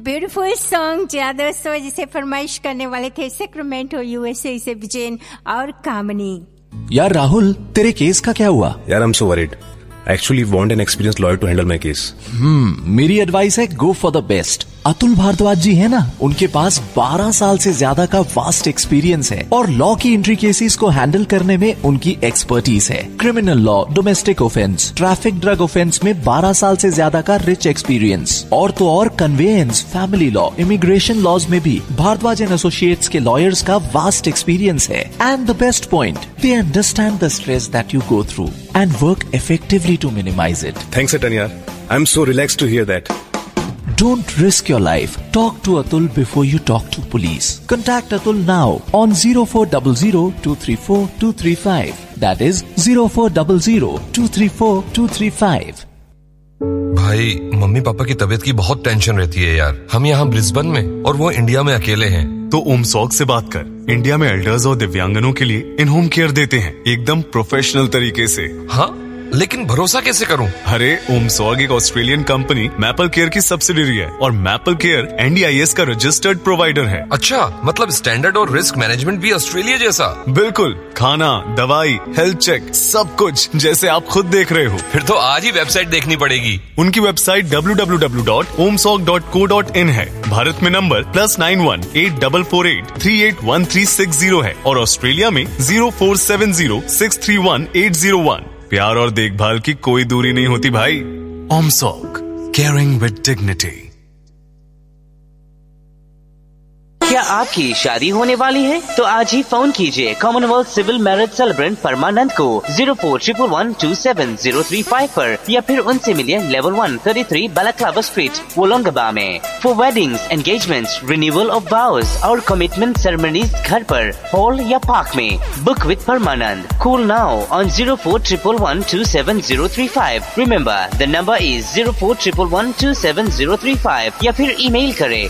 Beautiful song जहाँ दोस्तों जिसे फरमाइश करने वाले थे सैक्रामेंटो यूएसए से विजयन और कामनी। यार राहुल, तेरे केस का क्या हुआ? यार I am so worried. I actually want an experienced lawyer to handle my case. मेरी एडवाइस है go for the best. Atul Bhardwaj जी है ना, उनके पास 12 साल से ज्यादा का वास्ट एक्सपीरियंस है और लॉ की एंट्री केसेस को हैंडल करने में उनकी एक्सपर्टीज है। Criminal law, domestic offence, traffic, drug offence में 12 साल से ज्यादा का रिच एक्सपीरियंस। और तो और conveyance, family law, immigration laws में भी भारद्वाज एंड एसोसिएट्स के लॉयर्स का वास्ट एक्सपीरियंस है। And the best point, they understand the stress that you go through and work effectively to minimize it. Thanks, Atanya. I'm so relaxed to hear that. Don't risk your life. Talk to Atul before you talk to police. Contact Atul now on 0400-234-235. That is 0400-234-235. भाई, mummy papa की तबीयत की बहुत tension रहती है यार। हम यहाँ ब्रिस्बेन में और वो इंडिया में अकेले हैं। तो ओमसॉग से बात कर। इंडिया में एल्डर्स और दिव्यांगनों के लिए इन होम केयर देते हैं एकदम प्रोफेशनल तरीके से। हाँ, लेकिन भरोसा कैसे करूं? अरे ओमसॉग एक ऑस्ट्रेलियन कंपनी मैपल केयर की सब्सिडियरी है और मैपल केयर NDIS का रजिस्टर्ड प्रोवाइडर है। अच्छा, मतलब स्टैंडर्ड और रिस्क मैनेजमेंट भी ऑस्ट्रेलिया जैसा? बिल्कुल, खाना, दवाई, हेल्थ चेक, सब कुछ जैसे आप खुद देख रहे हो। फिर तो आज ही वेबसाइट देखनी पड़ेगी। उनकी वेबसाइट www.omsog.co.in है। भारत में नंबर +91 8448 381360 है और ऑस्ट्रेलिया में 0470 631 801। प्यार और देखभाल की कोई दूरी नहीं होती भाई। ओमसॉग, केयरिंग विद डिग्निटी। क्या आपकी शादी होने वाली है? तो आज ही फोन कीजिए कॉमनवेल्थ सिविल मैरिज सेलिब्रेंट परमानंद को 0411277035 पर या फिर उनसे मिलिए लेवल 133 बालाक्लाबा स्ट्रीट, वोलोंगबा में। For weddings, engagements, renewal of वाउज और कमिटमेंट सेरेमनीज घर पर, हॉल या पार्क में। Book with Parmanand. Call now on 0411277035। Remember the number is 0411277035 या फिर ईमेल करें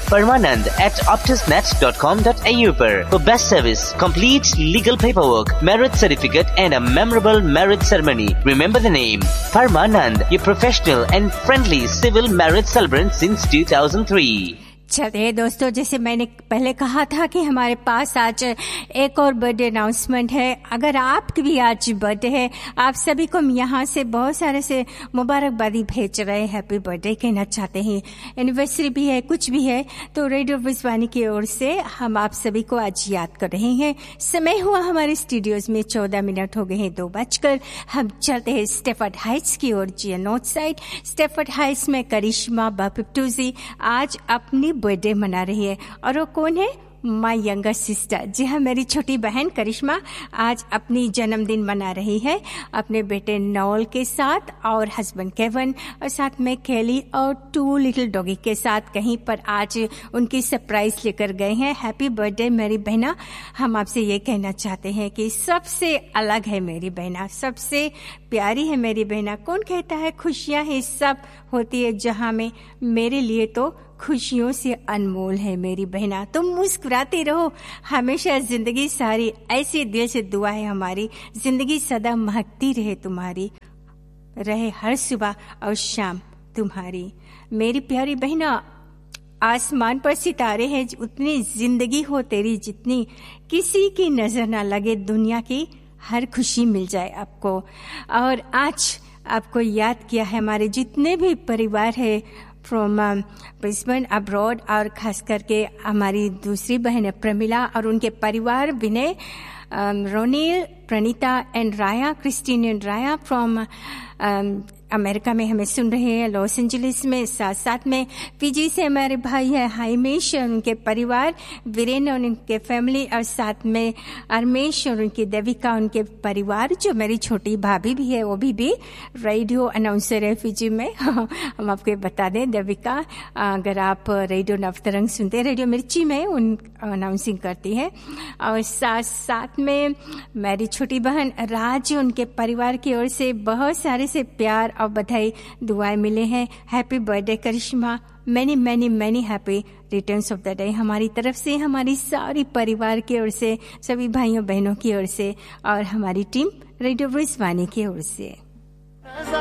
permanand@optusnet.com.au पर। For best service, complete legal paperwork, marriage certificate and a memorable marriage ceremony. Remember the name, Parmanand, your professional and friendly civil marriage celebrant since 2003. चलिए दोस्तों, जैसे मैंने पहले कहा था कि हमारे पास आज एक और बर्थडे अनाउंसमेंट है। अगर आपकी भी आज बर्थडे है, आप सभी को हम यहाँ से बहुत सारे से मुबारकबादी भेज रहे हैं, हैप्पी बर्थडे कहना चाहते हैं। एनिवर्सरी भी है, कुछ भी है, तो रेडियो विजवानी की ओर से हम आप सभी को आज याद कर रहे हैं। समय हुआ हमारे स्टूडियोज में 14 मिनट हो गए हैं 2 बजकर। हम चलते हैं स्टेफर्ड हाइट्स की ओर, जी नॉर्थ साइड। स्टेफर्ड हाइट्स में करिश्मा बापिप्टूजी आज अपनी बर्थडे मना रही है और वो कौन है? My younger sister. जी हाँ, मेरी छोटी बहन करिश्मा आज अपनी जन्मदिन मना रही है अपने बेटे नॉल के साथ और हस्बैंड केवन और साथ में केली और 2 लिटिल डॉगी के साथ कहीं पर आज उनकी सरप्राइज लेकर गए हैं। हैप्पी बर्थडे मेरी बहना। हम आपसे ये कहना चाहते हैं कि सबसे अलग है मेरी बहना, सबसे प्यारी है मेरी बहना। कौन कहता है खुशियां ही सब होती है जहां में, मेरे लिए तो खुशियों से अनमोल है मेरी बहना। तुम मुस्कुराती रहो हमेशा, जिंदगी सारी, ऐसी दिल से दुआ है हमारी, जिंदगी सदा महकती रहे तुम्हारी, रहे हर सुबह और शाम तुम्हारी। मेरी प्यारी बहना, आसमान पर सितारे हैं उतनी जिंदगी हो तेरी जितनी, किसी की नजर ना लगे, दुनिया की हर खुशी मिल जाए आपको। और आज आपको याद किया है हमारे जितने भी परिवार है फ्रॉम ब्रिस्बेन अब्रॉड, और खास करके हमारी दूसरी बहन है प्रमिला और उनके परिवार विनय, रोनील, Pranita and Raya, Christine and Raya from America में हमें सुन रहे हैं, लॉस एंजलिस में। साथ साथ में पीजी से हमारे भाई है हाइमेश और उनके परिवार, वीरेन और उनके फैमिली, और साथ में अरमेश और उनकी देविका उनके परिवार, जो मेरी छोटी भाभी भी है, वो भी रेडियो अनाउंसर है पीजी में। हम आपको बता दें, देविका अगर आप रेडियो नवतरंग सुनते हैं, रेडियो मिर्ची में उन अनाउंसिंग करती है। और साथ साथ में मेरी छोटी बहन राज, उनके परिवार की ओर से बहुत सारे से प्यार और बधाई दुआएं मिले हैं। Happy birthday Karishma, many many many happy returns of the day हमारी तरफ से, हमारी सारी परिवार की ओर से, सभी भाइयों बहनों की ओर से और हमारी टीम रेडियो विजवानी की ओर से।